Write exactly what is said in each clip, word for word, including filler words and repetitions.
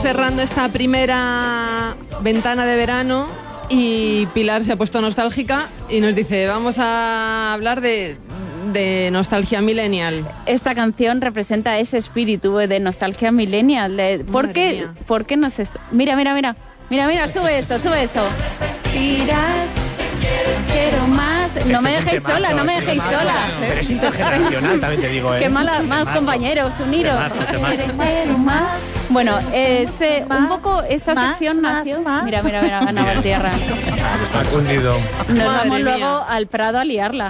cerrando esta primera ventana de verano y Pilar se ha puesto nostálgica y nos dice, vamos a hablar de, de nostalgia millennial. Esta canción representa ese espíritu de nostalgia millennial. De, ¿por, qué, ¿Por qué nos está...? Mira, mira, mira. Mira, mira, sube esto, sube esto. Tiras... Quiero más. No este me dejéis sola, no me dejéis sí, sola. Pero es intergeneracional, también te digo, ¿eh? Qué mala, más compañeros, uniros. Quiero más. Bueno, eh, se, un poco esta más, sección más, nació... Más. Mira, mira, mira, ganaba el tierra. Está cundido. Nos Madre vamos mía. luego al Prado a liarla.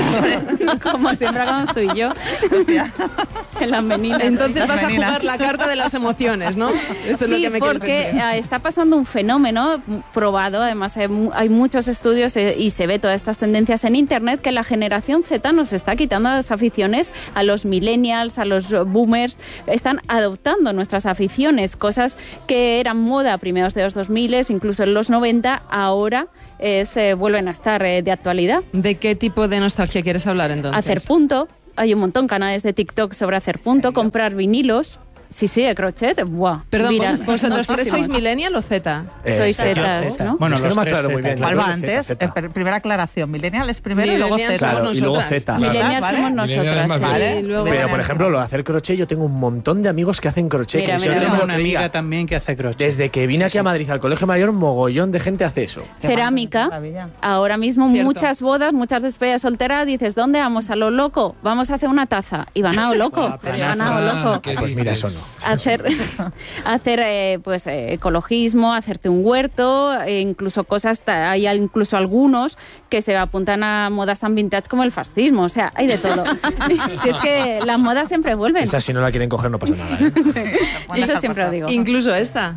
Como siempre hagamos tú y yo. Hostia. En las meninas. Entonces las vas meninas. a jugar la carta de las emociones, ¿no? Eso es sí, lo que me porque está pasando un fenómeno probado, además hay, hay muchos estudios y se ve todas estas tendencias en internet, que la generación Z nos está quitando las aficiones a los millennials, a los boomers, están adoptando nuestras aficiones, cosas que eran moda a primeros de los dos mil, incluso en los noventa, ahora eh, se vuelven a estar eh, de actualidad. ¿De qué tipo de nostalgia quieres hablar entonces? Hacer punto, hay un montón de canales de TikTok sobre hacer punto, comprar vinilos. Sí, sí, de crochet, ¡buah! Perdón, Mira, ¿vosotros tres sois millennial o Z? Eh, sois Zetas, ¿no? Bueno, es los no tres claro, muy bien. ¿Cuál va antes? Eh, primera aclaración, millennial es primero millennial y luego Z. Claro, y luego Z. Millennial ¿vale? somos nosotras, sí. Vale. Luego, pero, por ejemplo, lo de hacer crochet, yo tengo un montón de amigos que hacen crochet. Mira, que mira, yo mira. tengo una amiga diga, también que hace crochet. Desde que vine sí, aquí sí. a Madrid, al Colegio Mayor, mogollón de gente hace eso. Cerámica. Ahora mismo Cierto. muchas bodas, muchas despedidas solteras, dices, ¿dónde vamos? ¿A lo loco? Vamos a hacer una taza. Y van a lo loco. Van a lo loco. Pues mira, eso no. Hacer... hacer eh, pues eh, ecologismo, hacerte un huerto, e incluso cosas, hay incluso algunos que se apuntan a modas tan vintage como el fascismo, o sea, hay de todo. Si es que las modas siempre vuelven. Esa si no la quieren coger no pasa nada, ¿eh? Sí. Eso siempre lo digo. Incluso esta.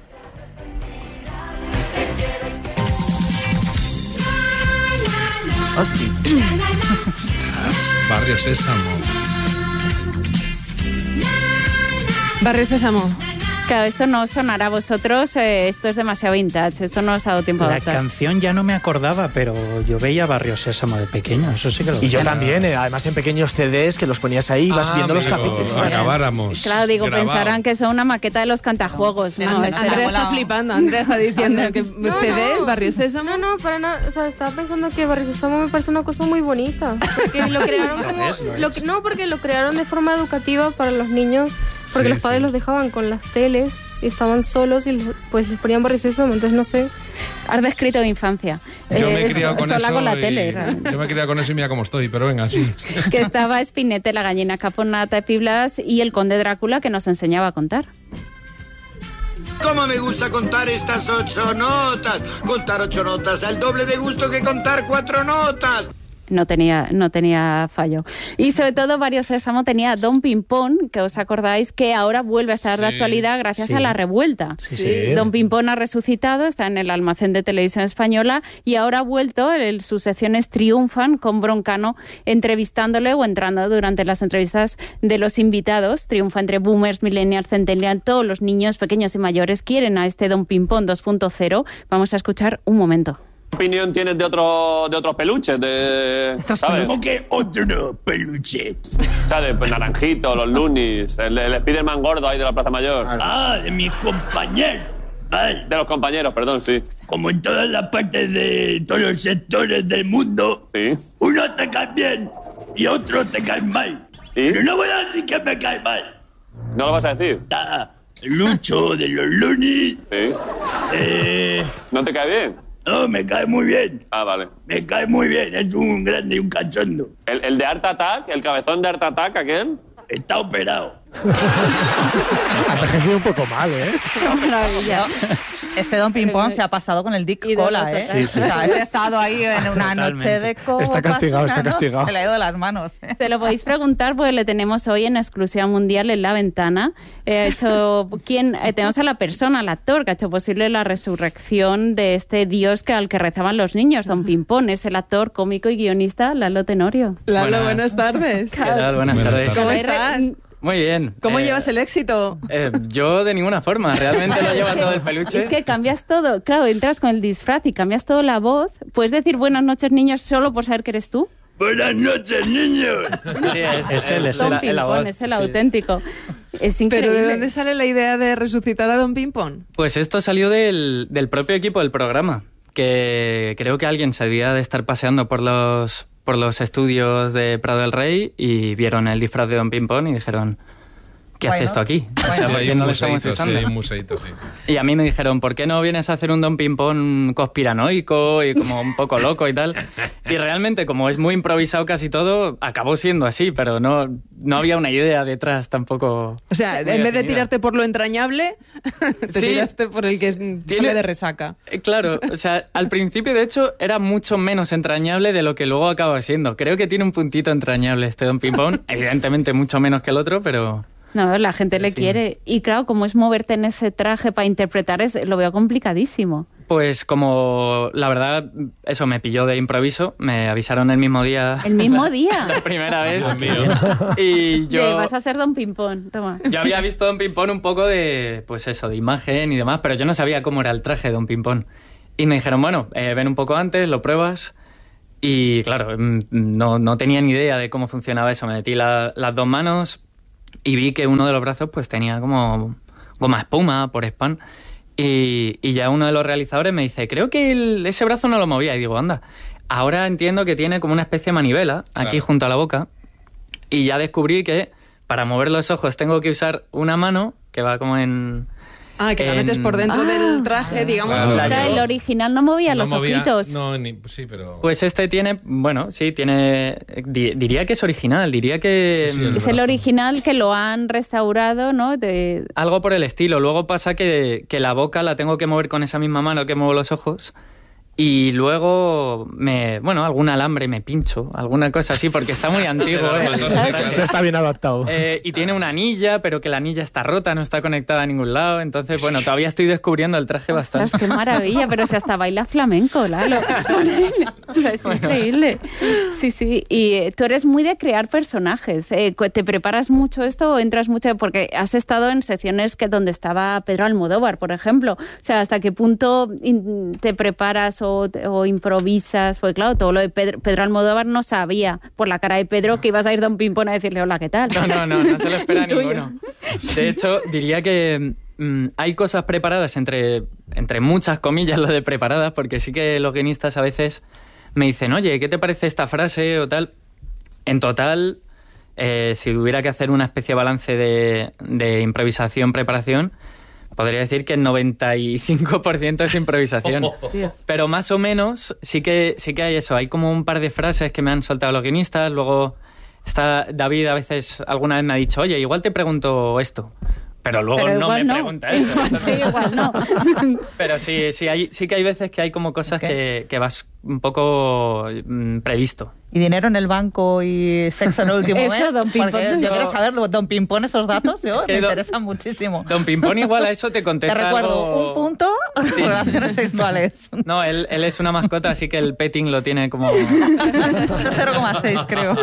Hostia. Barrio Sésamo. Barrio Sésamo. Claro, esto no sonará a vosotros, eh, esto es demasiado vintage, esto no os ha dado tiempo a La adoptar. canción ya no me acordaba, pero yo veía Barrio Sésamo de pequeño, eso sí que lo Y yo veía. también, eh, además en pequeños C Ds que los ponías ahí y vas ah, viendo los amigo, capítulos. Acabáramos. Claro, digo, grabado. pensarán que son una maqueta de los cantajuegos. No, No, este Andrea está flipando, Andrea está diciendo que No, C D, no. Barrio Sésamo. No, no, para nada. O sea, estaba pensando que Barrio Sésamo me parece una cosa muy bonita. Porque lo crearon como... es, lo lo es. que, no, porque lo crearon de forma educativa para los niños. Porque Sí, los padres sí. los dejaban con las teles y estaban solos y les- pues les ponían Barrio Sésamo. Entonces, no sé. Has descrito mi infancia. Yo me he Eh, criado con sola eso con la y- tele. realmente. Yo me he criado con eso y mira cómo estoy, pero venga, sí. Que estaba Spinette, la gallina caponata de Piblas, y el conde Drácula, que nos enseñaba a contar. ¿Cómo me gusta contar estas ocho notas? Contar ocho notas, al doble de gusto que contar cuatro notas. No tenía, no tenía fallo. Y sobre todo, Barrio Sésamo tenía Don Pimpón, que os acordáis que ahora vuelve a estar de Sí, actualidad gracias sí. a la revuelta. Sí, sí. Don Pimpón ha resucitado, está en el almacén de televisión española y ahora ha vuelto, el, sus secciones triunfan con Broncano entrevistándole o entrando durante las entrevistas de los invitados. Triunfa entre boomers, millennials, centennials, todos los niños pequeños y mayores quieren a este Don Pimpón dos punto cero. Vamos a escuchar un momento. ¿Qué opinión tienes de, otro, de otros peluches? De, ¿sabes? ¿Cómo que otro peluche? ¿Sabes? Pues Naranjito, los Loonies, el, el Spiderman gordo ahí de la Plaza Mayor. Ah, de mis compañeros. Vale. De los compañeros, perdón, sí. Como en todas las partes de todos los sectores del mundo, Sí. uno te cae bien y otro te cae mal. ¿Y? Pero no voy a decir que me cae mal. ¿No lo vas a decir? Ah, Lucho de los Looney, Sí. eh, ¿No te cae bien? no, me cae muy bien. Ah, vale. Me cae muy bien, es un grande y un cachondo. ¿El, el de Art Attack? ¿El cabezón de Art Attack, aquel? Está operado. Ha envejecido un poco mal, ¿eh? Maravilla. Este Don Pimpón se ha pasado con el Dick Y de Cola, lo ¿eh? total. Sí, sí. O sea, este ha estado ahí en una Totalmente. noche de copas. Está castigado, está ¿no? castigado. Se le ha ido de las manos. ¿eh? Se lo podéis preguntar porque le tenemos hoy en exclusiva mundial en La Ventana. Eh, ha hecho, ¿quién? Eh, tenemos a la persona, al actor, que ha hecho posible la resurrección de este dios que, al que rezaban los niños, Don Pimpón. Es el actor, cómico y guionista Lalo Tenorio. Lalo, Buenas. buenas tardes. ¿Qué tal? Buenas Buenas tardes. tardes. ¿Cómo Eh, estás? Muy bien. ¿Cómo Eh, llevas el éxito? eh, yo de ninguna forma, realmente lo lleva todo el peluche. Es que cambias todo. Claro, entras con el disfraz y cambias todo la voz. ¿Puedes decir buenas noches, niños, solo por saber que eres tú? Buenas noches, niños. Sí, es, es él, es Don la, es la voz. Pimpón, es el Sí. auténtico. Es increíble. ¿Pero de dónde sale la idea de resucitar a Don Pimpón? Pues esto salió del, del propio equipo del programa, que creo que alguien se debía de estar paseando por los, por los estudios de Prado del Rey y vieron el disfraz de Don Pimpón y dijeron... ¿Qué Bueno, hace esto aquí? O sea, Sí, ¿por hay qué un no lo estamos museíto, sí, usando? hay un museíto, sí. Y a mí me dijeron, ¿por qué no vienes a hacer un Don Pimpón conspiranoico y como un poco loco y tal? Y realmente, como es muy improvisado casi todo, acabó siendo así, pero no, no había una idea detrás tampoco. O sea, muy en vez de definida. tirarte por lo entrañable, te Sí. tiraste por el que es- sale de resaca. Eh, Claro, o sea, al principio de hecho era mucho menos entrañable de lo que luego acaba siendo. Creo que tiene un puntito entrañable este Don Pimpón, evidentemente mucho menos que el otro, pero... No, la gente le Sí. quiere. Y claro, como es moverte en ese traje para interpretar, es, lo veo complicadísimo. Pues como la verdad, eso me pilló de improviso, me avisaron el mismo día. El mismo la- día. La primera vez. Dios mío. Y De, yo, vas a ser Don Pimpón, toma. yo había visto Don Pimpón un poco de, pues eso, de imagen y demás, pero yo no sabía cómo era el traje de Don Pimpón. Y me dijeron, bueno, eh, ven un poco antes, lo pruebas. Y claro, mm, no, no tenía ni idea de cómo funcionaba eso. Me metí la- las dos manos y vi que uno de los brazos pues tenía como goma espuma por spam. Y, y ya uno de los realizadores me dice, creo que el- ese brazo no lo movía. Y digo, anda, ahora entiendo que tiene como una especie de manivela aquí Claro. junto a la boca. Y ya descubrí que para mover los ojos tengo que usar una mano que va como en... Ah, que la en- metes por dentro Ah. del traje, digamos. Claro, La- Claro, el original no movía No los movía- ojitos. No, ni, sí, pero... Pues este tiene, bueno, sí, tiene... di- diría que es original, diría que... Sí, sí, el Es el brazo. original que lo han restaurado, ¿no? De... Algo por el estilo. Luego pasa que, que la boca la tengo que mover con esa misma mano que muevo los ojos. Y luego, me bueno, algún alambre me pincho, alguna cosa así, porque está muy antiguo. ¿eh? Entonces, El claro. traje. No está bien adaptado. Eh, y tiene una anilla, pero que la anilla está rota, no está conectada a ningún lado. Entonces, bueno, todavía estoy descubriendo el traje bastante. Ostras, qué maravilla, pero si hasta baila flamenco, Lalo, con él. O sea, es increíble. Sí, sí. Y eh, tú eres muy de crear personajes. Eh, cu- ¿Te preparas mucho esto o entras mucho? Porque has estado en secciones que donde estaba Pedro Almodóvar, por ejemplo. O sea, ¿hasta qué punto in- te preparas o, te- o improvisas? Porque claro, todo lo de Pedro, Pedro Almodóvar no sabía por la cara de Pedro que ibas a ir Don Pimpón a decirle hola, ¿qué tal? No, no, no, no se lo espera El tuyo. ninguno. De hecho, diría que mm, hay cosas preparadas, entre, entre muchas comillas lo de preparadas, porque sí que los guionistas a veces me dicen, oye, ¿qué te parece esta frase o tal? En total, eh, si hubiera que hacer una especie de balance de, de improvisación-preparación, podría decir que el noventa y cinco por ciento es improvisación. Pero más o menos sí que, sí que hay eso. Hay como un par de frases que me han soltado los guionistas. Luego está David, a veces, alguna vez me ha dicho, oye, igual te pregunto esto. Pero luego Pero no igual me no. pregunta eso. Igual sí, igual no. Pero sí, sí, hay, sí que hay veces que hay como cosas Ok. que, que vas un poco mm, previsto. Y dinero en el banco y sexo en el último Eso, mes. Don Pimpón. Porque yo No. quiero saberlo. Don Pimpón, esos datos, yo, Que me Don- interesan muchísimo. Don Pimpón igual a eso te Te contesta recuerdo, algo- un punto, Sí. relaciones sexuales. No, él, él es una mascota, así que el petting lo tiene como... Eso es cero coma seis, creo.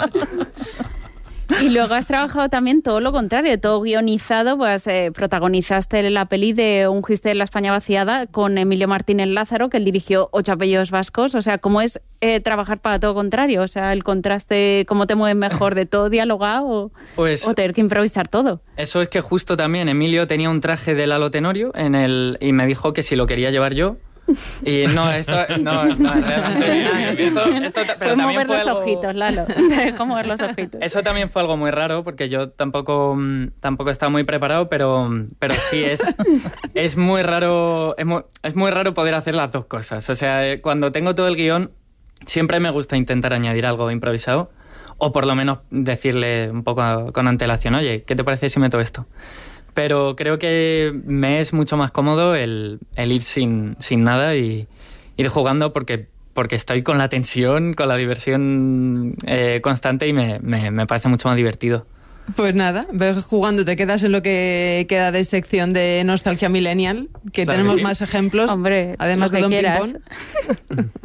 Y luego has trabajado también todo lo contrario, todo guionizado, pues eh, protagonizaste la peli de Un Giste de la España vaciada con Emilio Martínez Lázaro, que él dirigió Ocho apellidos vascos. O sea, ¿cómo es eh, trabajar para todo contrario? O sea, el contraste, ¿cómo te mueves mejor de todo dialogado o, Pues o tener que improvisar todo? eso es que justo también Emilio tenía un traje de Lalo Tenorio en el, y me dijo que si lo quería llevar yo. Y no, esto no, no realmente esto, esto ta- pero Puedes también mover fue los algo, ojitos, Lalo. Te dejo mover los ojitos. eso también fue algo muy raro porque yo tampoco mm, tampoco estaba muy preparado, pero pero sí es es muy raro es muy, es muy raro poder hacer las dos cosas. O sea, eh, cuando tengo todo el guión siempre me gusta intentar añadir algo improvisado o por lo menos decirle un poco con antelación, oye, ¿qué te parece si meto esto? Pero creo que me es mucho más cómodo el, el ir sin, sin nada y ir jugando porque, porque estoy con la tensión, con la diversión eh, constante y me, me, me parece mucho más divertido. Pues nada, ves jugando, te quedas en lo que queda de sección de Nostalgia Millennial, que Claro tenemos que sí. más ejemplos, Hombre, además lo de que Don quieras. Pimpón.